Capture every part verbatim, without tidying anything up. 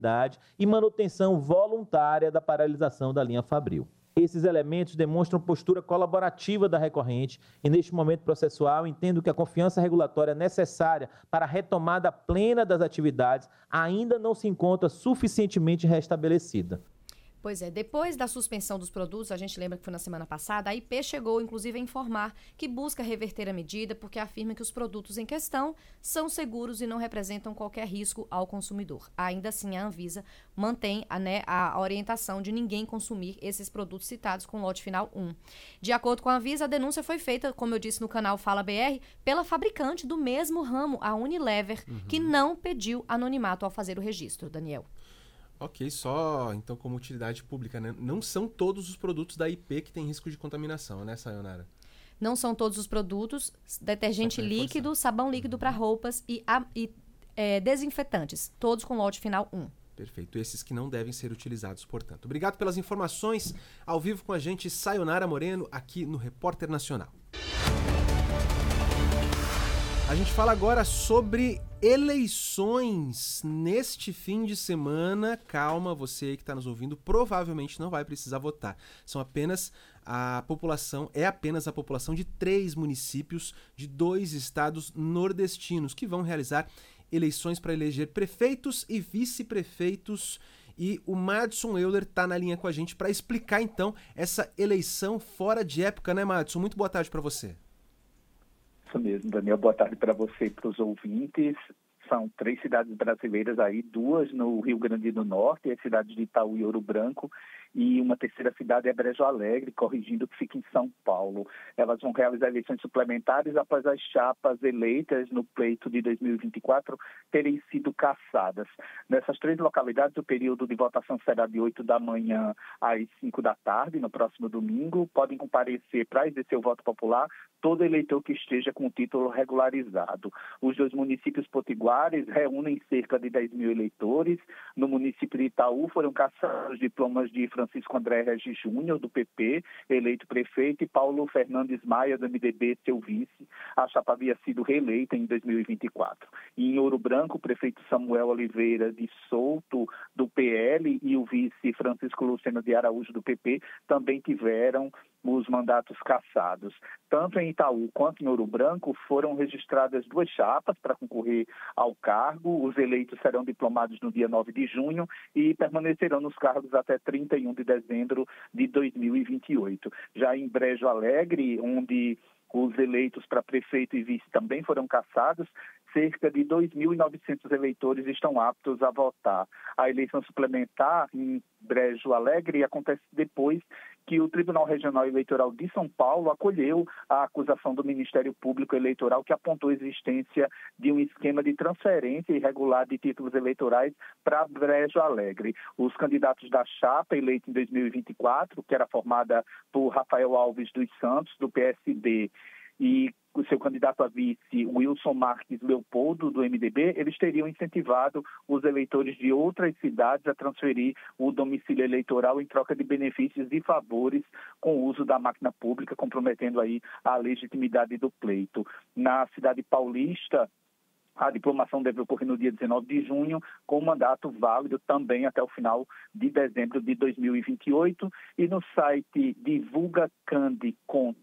e manutenção voluntária da paralisação da linha Fabril. Esses elementos demonstram postura colaborativa da recorrente e, neste momento processual, entendo que a confiança regulatória necessária para a retomada plena das atividades ainda não se encontra suficientemente restabelecida. Pois é, depois da suspensão dos produtos, a gente lembra que foi na semana passada, a I P chegou, inclusive, a informar que busca reverter a medida porque afirma que os produtos em questão são seguros e não representam qualquer risco ao consumidor. Ainda assim, a Anvisa mantém a, né, a orientação de ninguém consumir esses produtos citados com lote final um. De acordo com a Anvisa, a denúncia foi feita, como eu disse no canal Fala B R, pela fabricante do mesmo ramo, a Unilever, uhum. que não pediu anonimato ao fazer o registro, Daniel. Ok, só então como utilidade pública, né? Não são todos os produtos da I P que têm risco de contaminação, né, Sayonara? Não são todos os produtos, detergente líquido, sabão líquido uhum. para roupas e, a, e é, desinfetantes, todos com lote final um. Perfeito, esses que não devem ser utilizados, portanto. Obrigado pelas informações, ao vivo com a gente, Sayonara Moreno, aqui no Repórter Nacional. A gente fala agora sobre eleições neste fim de semana. Calma, você aí que está nos ouvindo provavelmente não vai precisar votar. São apenas a população, é apenas a população de três municípios de dois estados nordestinos que vão realizar eleições para eleger prefeitos e vice-prefeitos. E o Madison Euler está na linha com a gente para explicar então essa eleição fora de época, né, Madison? Muito boa tarde para você. Isso mesmo, Daniel. Boa tarde para você e para os ouvintes. São três cidades brasileiras aí, duas no Rio Grande do Norte, as cidades de Itaú e Ouro Branco, e uma terceira cidade é Brejo Alegre, corrigindo, que fica em São Paulo. Elas vão realizar eleições suplementares após as chapas eleitas no pleito de dois mil e vinte e quatro terem sido cassadas. Nessas três localidades, o período de votação será de oito da manhã às cinco da tarde, no próximo domingo. Podem comparecer para exercer o voto popular todo eleitor que esteja com o título regularizado. Os dois municípios potiguares reúnem cerca de dez mil eleitores. No município de Itaú foram cassados os diplomas de Francisco André Regis Júnior, do P P, eleito prefeito, e Paulo Fernandes Maia, do M D B, seu vice. A chapa havia sido reeleita em dois mil e vinte e quatro. E em Ouro Branco, o prefeito Samuel Oliveira de Souto, do P L, e o vice Francisco Luceno de Araújo, do P P, também tiveram os mandatos cassados. Tanto em Itaú quanto em Ouro Branco foram registradas duas chapas para concorrer ao cargo. Os eleitos serão diplomados no dia nove de junho e permanecerão nos cargos até trinta e um de dezembro de dois mil e vinte e oito. Já em Brejo Alegre, onde os eleitos para prefeito e vice também foram cassados, cerca de dois mil e novecentos eleitores estão aptos a votar. A eleição suplementar em Brejo Alegre acontece depois que o Tribunal Regional Eleitoral de São Paulo acolheu a acusação do Ministério Público Eleitoral, que apontou a existência de um esquema de transferência irregular de títulos eleitorais para Brejo Alegre. Os candidatos da chapa, eleita em dois mil e vinte e quatro, que era formada por Rafael Alves dos Santos, do P S B, e o seu candidato a vice, Wilson Marques Leopoldo, do M D B, eles teriam incentivado os eleitores de outras cidades a transferir o domicílio eleitoral em troca de benefícios e favores com o uso da máquina pública, comprometendo aí a legitimidade do pleito. Na cidade paulista, a diplomação deve ocorrer no dia dezenove de junho, com mandato válido também até o final de dezembro de dois mil e vinte e oito. E no site divulgacande ponto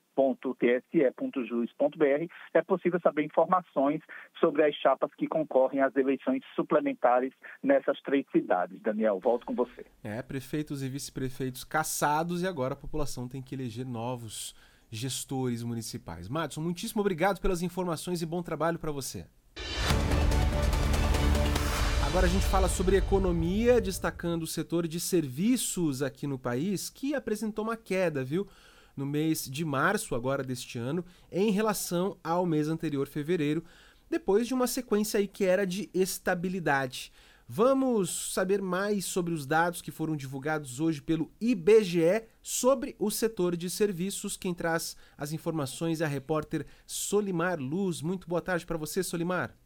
t s e ponto jus ponto b r é possível saber informações sobre as chapas que concorrem às eleições suplementares nessas três cidades. Daniel, volto com você. É, prefeitos e vice-prefeitos cassados, e agora a população tem que eleger novos gestores municipais. Madison, muitíssimo obrigado pelas informações e bom trabalho para você. Agora a gente fala sobre economia, destacando o setor de serviços aqui no país, que apresentou uma queda, viu? No mês de março agora deste ano, em relação ao mês anterior, fevereiro, depois de uma sequência aí que era de estabilidade. Vamos saber mais sobre os dados que foram divulgados hoje pelo I B G E sobre o setor de serviços. Quem traz as informações é a repórter Solimar Luz. Muito boa tarde para você, Solimar.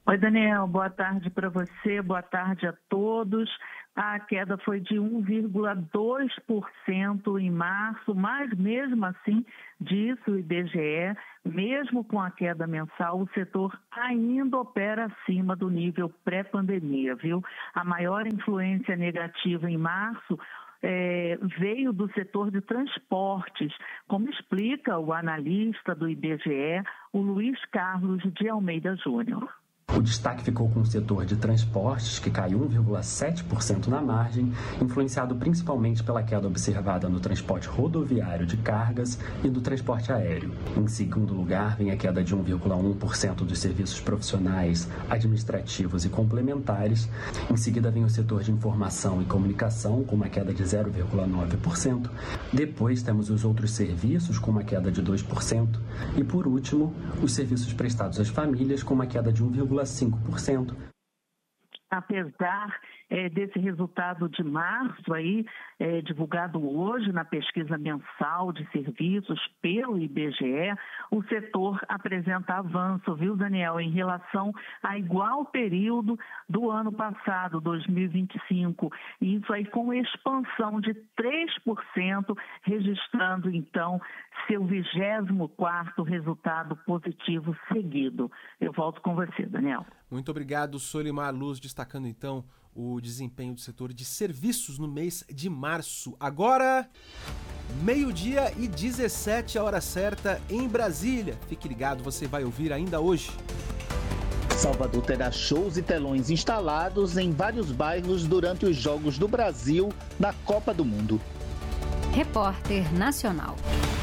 Oi, Daniel, boa tarde para você, boa tarde a todos. A queda foi de um vírgula dois por cento em março, mas mesmo assim, disse o I B G E, mesmo com a queda mensal, o setor ainda opera acima do nível pré-pandemia, viu? A maior influência negativa em março É, veio do setor de transportes, como explica o analista do I B G E, o Luiz Carlos de Almeida Júnior. O destaque ficou com o setor de transportes, que caiu um vírgula sete por cento na margem, influenciado principalmente pela queda observada no transporte rodoviário de cargas e do transporte aéreo. Em segundo lugar, vem a queda de um vírgula um por cento dos serviços profissionais, administrativos e complementares. Em seguida, vem o setor de informação e comunicação, com uma queda de zero vírgula nove por cento. Depois, temos os outros serviços, com uma queda de dois por cento. E, por último, os serviços prestados às famílias, com uma queda de um vírgula cinco por cento. Apesar é, desse resultado de março aí, é, divulgado hoje na pesquisa mensal de serviços pelo I B G E, o setor apresenta avanço, viu, Daniel, em relação a igual período do ano passado, dois mil e vinte e cinco. Isso aí com expansão de três por cento, registrando, então, seu vigésimo quarto resultado positivo seguido. Eu volto com você, Daniel. Muito obrigado, Solimar Luz, destacando então o desempenho do setor de serviços no mês de março. Agora, meio-dia e dezessete, a hora certa em Brasília. Fique ligado, você vai ouvir ainda hoje. Salvador terá shows e telões instalados em vários bairros durante os Jogos do Brasil na Copa do Mundo. Repórter Nacional.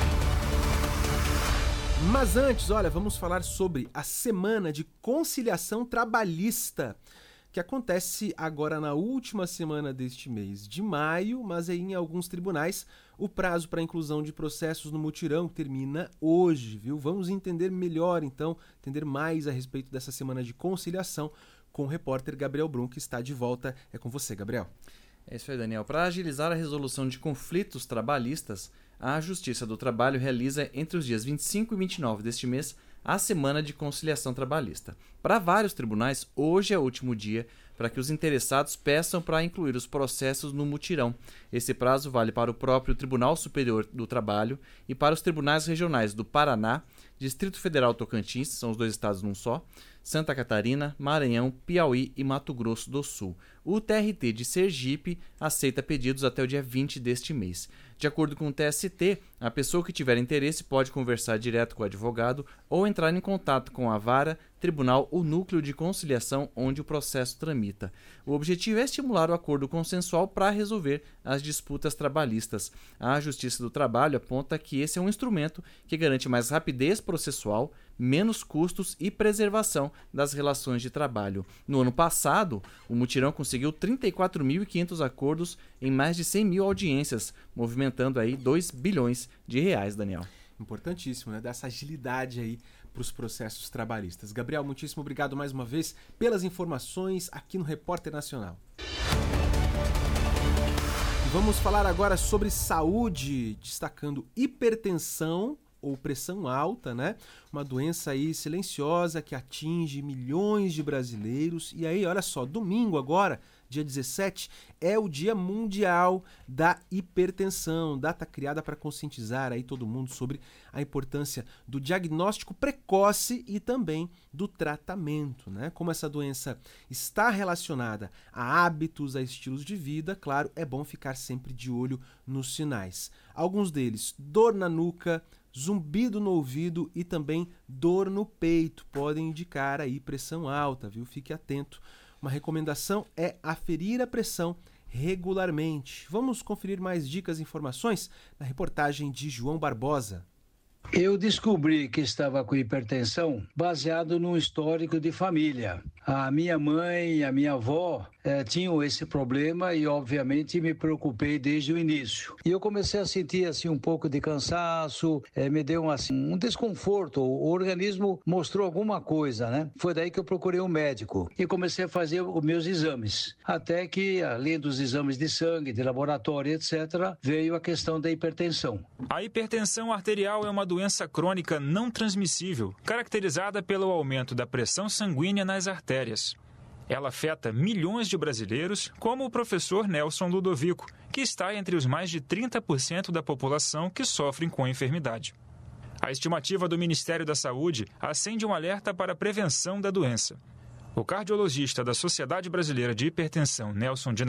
Mas antes, olha, vamos falar sobre a Semana de Conciliação Trabalhista, que acontece agora na última semana deste mês de maio, mas aí em alguns tribunais o prazo para inclusão de processos no mutirão termina hoje, viu? Vamos entender melhor, então, entender mais a respeito dessa Semana de Conciliação com o repórter Gabriel Brum, que está de volta. É com você, Gabriel. É isso aí, Daniel. Para agilizar a resolução de conflitos trabalhistas, a Justiça do Trabalho realiza entre os dias vinte e cinco e vinte e nove deste mês a Semana de Conciliação Trabalhista. Para vários tribunais, hoje é o último dia para que os interessados peçam para incluir os processos no mutirão. Esse prazo vale para o próprio Tribunal Superior do Trabalho e para os tribunais regionais do Paraná, Distrito Federal Tocantins, são os dois estados num só, Santa Catarina, Maranhão, Piauí e Mato Grosso do Sul. O T R T de Sergipe aceita pedidos até o dia vinte deste mês. De acordo com o T S T, a pessoa que tiver interesse pode conversar direto com o advogado ou entrar em contato com a vara, tribunal ou núcleo de conciliação onde o processo tramita. O objetivo é estimular o acordo consensual para resolver as disputas trabalhistas. A Justiça do Trabalho aponta que esse é um instrumento que garante mais rapidez processual, menos custos e preservação das relações de trabalho. No ano passado, o mutirão conseguiu trinta e quatro mil e quinhentos acordos em mais de cem mil audiências, movimentando aí dois bilhões de reais, Daniel. Importantíssimo, né? Dessa agilidade aí para os processos trabalhistas. Gabriel, muitíssimo obrigado mais uma vez pelas informações aqui no Repórter Nacional. E vamos falar agora sobre saúde, destacando hipertensão ou pressão alta, né? Uma doença aí silenciosa que atinge milhões de brasileiros. E aí, olha só, domingo agora, dia dezessete, é o Dia Mundial da Hipertensão, data criada para conscientizar aí todo mundo sobre a importância do diagnóstico precoce e também do tratamento, né? Como essa doença está relacionada a hábitos, a estilos de vida, claro, é bom ficar sempre de olho nos sinais. Alguns deles, dor na nuca, zumbido no ouvido e também dor no peito, podem indicar aí pressão alta, viu? Fique atento. Uma recomendação é aferir a pressão regularmente. Vamos conferir mais dicas e informações na reportagem de João Barbosa. Eu descobri que estava com hipertensão baseado num histórico de família. A minha mãe e a minha avó eh, tinham esse problema e, obviamente, me preocupei desde o início. E eu comecei a sentir assim, um pouco de cansaço, eh, me deu um, assim, um desconforto, o organismo mostrou alguma coisa, né? Foi daí que eu procurei um médico e comecei a fazer os meus exames. Até que, além dos exames de sangue, de laboratório, etcétera, veio a questão da hipertensão. A hipertensão arterial é uma doença crônica não transmissível, caracterizada pelo aumento da pressão sanguínea nas artérias. Ela afeta milhões de brasileiros, como o professor Nelson Ludovico, que está entre os mais de trinta por cento da população que sofrem com a enfermidade. A estimativa do Ministério da Saúde acende um alerta para a prevenção da doença. O cardiologista da Sociedade Brasileira de Hipertensão, Nelson de